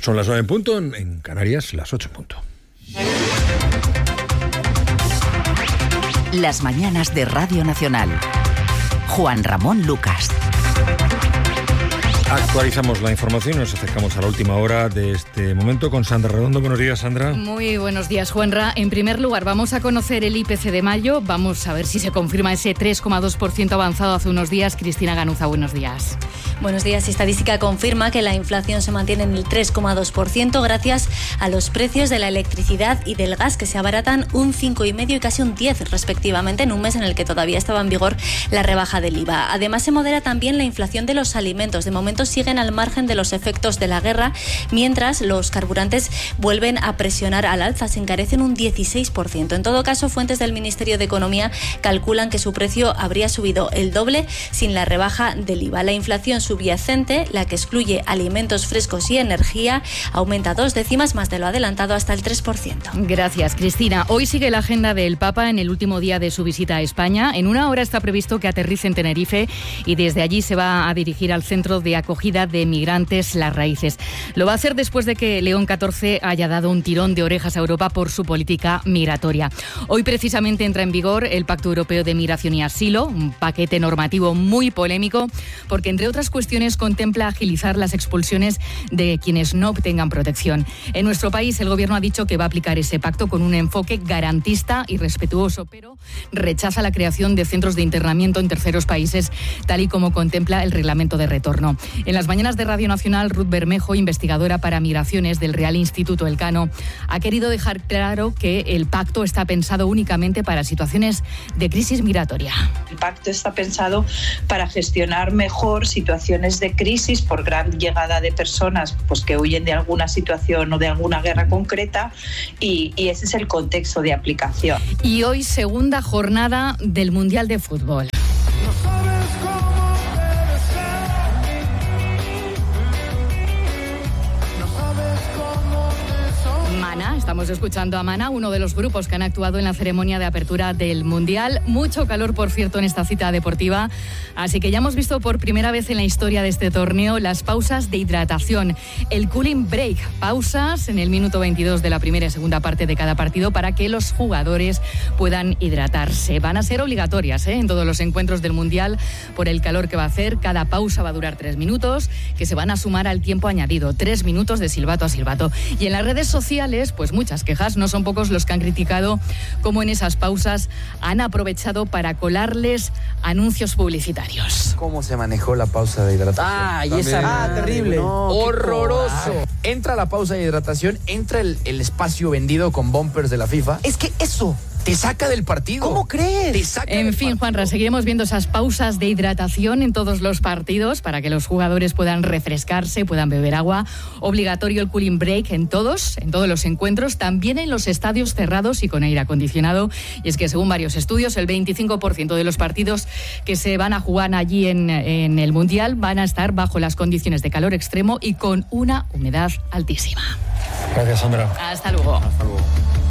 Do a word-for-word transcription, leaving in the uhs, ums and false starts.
Son las nueve en punto, en Canarias las ocho en punto. Las mañanas de Radio Nacional. Juan Ramón Lucas. Actualizamos la información y nos acercamos a la última hora de este momento con Sandra Redondo. Buenos días, Sandra. Muy buenos días, Juanra. En primer lugar, vamos a conocer el I P C de mayo. Vamos a ver si se confirma ese tres coma dos por ciento avanzado hace unos días. Cristina Ganuza, buenos días. Buenos días. Estadística confirma que la inflación se mantiene en el tres coma dos por ciento gracias a los precios de la electricidad y del gas, que se abaratan un cinco coma cinco por ciento y casi un diez por ciento respectivamente, en un mes en el que todavía estaba en vigor la rebaja del I V A. Además, se modera también la inflación de los alimentos. De momento siguen al margen de los efectos de la guerra, mientras los carburantes vuelven a presionar al alza, se encarecen un dieciséis por ciento. En todo caso, fuentes del Ministerio de Economía calculan que su precio habría subido el doble sin la rebaja del I V A. La inflación subyacente, la que excluye alimentos frescos y energía, aumenta dos décimas más de lo adelantado, hasta el tres por ciento. Gracias, Cristina. Hoy sigue la agenda del Papa en el último día de su visita a España. En una hora está previsto que aterrice en Tenerife y desde allí se va a dirigir al centro de acogida de migrantes Las Raíces. Lo va a hacer después de que León catorce haya dado un tirón de orejas a Europa por su política migratoria. Hoy precisamente entra en vigor el Pacto Europeo de Migración y Asilo, un paquete normativo muy polémico porque, entre otras cuestiones, contempla agilizar las expulsiones de quienes no obtengan protección. En nuestro país, el Gobierno ha dicho que va a aplicar ese pacto con un enfoque garantista y respetuoso, pero rechaza la creación de centros de internamiento en terceros países, tal y como contempla el reglamento de retorno. En las mañanas de Radio Nacional, Ruth Bermejo, investigadora para migraciones del Real Instituto Elcano, ha querido dejar claro que el pacto está pensado únicamente para situaciones de crisis migratoria. El pacto está pensado para gestionar mejor situaciones de crisis por gran llegada de personas pues, que huyen de alguna situación o de alguna guerra concreta, y, y ese es el contexto de aplicación. Y hoy, segunda jornada del Mundial de Fútbol. Mana, estamos escuchando a Mana, uno de los grupos que han actuado en la ceremonia de apertura del Mundial. Mucho calor, por cierto, en esta cita deportiva, así que ya hemos visto por primera vez en la historia de este torneo las pausas de hidratación, el cooling break, pausas en el minuto veintidós de la primera y segunda parte de cada partido para que los jugadores puedan hidratarse. Van a ser obligatorias ¿eh? en todos los encuentros del Mundial por el calor que va a hacer. Cada pausa va a durar tres minutos, que se van a sumar al tiempo añadido, tres minutos de silbato a silbato. Y en las redes sociales, pues muchas quejas, no son pocos los que han criticado cómo en esas pausas han aprovechado para colarles anuncios publicitarios. ¿Cómo se manejó la pausa de hidratación? Ah, y esa... Ah, terrible. No, horroroso. Entra la pausa de hidratación, entra el, el espacio vendido con bumpers de la FIFA. Es que eso te saca del partido. ¿Cómo crees? Te saca en del fin, partido. Juanra, seguiremos viendo esas pausas de hidratación en todos los partidos para que los jugadores puedan refrescarse, puedan beber agua. Obligatorio el cooling break en todos, en todos los encuentros, también en los estadios cerrados y con aire acondicionado. Y es que, según varios estudios, el veinticinco por ciento de los partidos que se van a jugar allí en, en el Mundial van a estar bajo las condiciones de calor extremo y con una humedad altísima. Gracias, Sandra. Hasta luego. Hasta luego.